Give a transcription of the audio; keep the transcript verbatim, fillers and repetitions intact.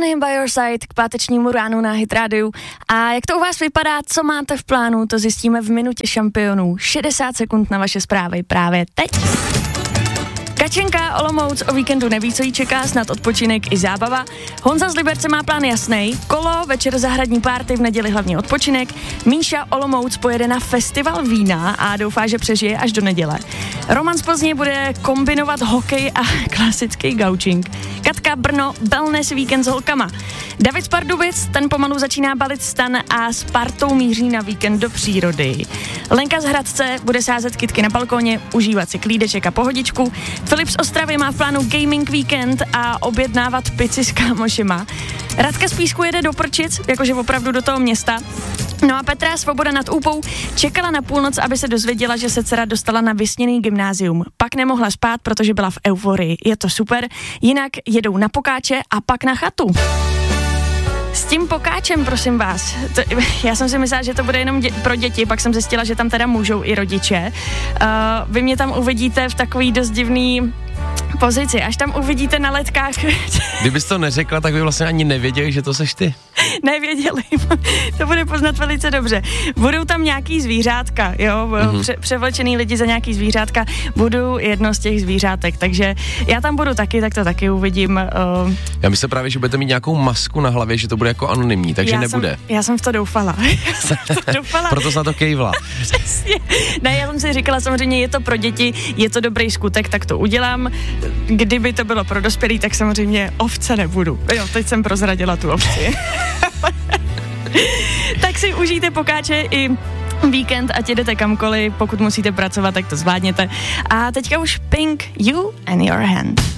Laying by your side k pátečnímu ránu na Hit rádiu. A jak to u vás vypadá, co máte v plánu, to zjistíme v minutě šampionů. šedesát sekund na vaše zprávy právě teď. Kačenka Olomouc o víkendu neví, co jí čeká, snad odpočinek i zábava. Honza z Liberce má plán jasnej, kolo, večer zahradní párty, v neděli hlavně odpočinek. Míša Olomouc pojede na festival vína a doufá, že přežije až do neděle. Roman z Plzně bude kombinovat hokej a klasický gaučing. Katka Brno, wellness víkend s holkama. David z Pardubic, ten pomalu začíná balit stan a s partou míří na víkend do přírody. Lenka z Hradce bude sázet kytky na balkóně, užívat si klídeček a pohodičku. Filip z Ostravy má v plánu gaming víkend a objednávat pici s kámošima. Radka z Písku jede do Prčic, jakože opravdu do toho města. No a Petra Svoboda nad Úpou čekala na půlnoc, aby se dozvěděla, že se dcera dostala na vysněný gymnázium. Pak nemohla spát, protože byla v euforii. Je to super. Jinak jedou na pokáče a pak na chatu. S tím pokáčem, prosím vás, to, já jsem si myslela, že to bude jenom dě- pro děti, pak jsem zjistila, že tam teda můžou i rodiče. Uh, vy mě tam uvidíte v takový dost divný pozici, až tam uvidíte na letkách. Kdybys to neřekla, tak by vlastně ani nevěděli, že to seš ty. Nevěděli, to bude poznat velice dobře. Budou tam nějaký zvířátka, jo, mm-hmm. Pře- převlečený lidi za nějaký zvířátka, budu jedno z těch zvířátek, takže já tam budu taky, tak to taky uvidím. Uh... Já myslím právě, že budete mít nějakou masku na hlavě, že to bude jako anonymní, takže já nebude. Jsem, já jsem v to doufala. já jsem v to doufala. Proto jsem na to kejvla. Přesně. Ne, já jsem si říkala, samozřejmě je to pro děti, je to dobrý skutek, tak to udělám. Kdyby to bylo pro dospělý, tak samozřejmě ovce nebudu. Jo, teď jsem prozradila tu ovci. Tak si užijte pokáče i víkend, ať jedete kamkoliv, pokud musíte pracovat, tak to zvládněte. A teďka už Pink, You and Your Hand.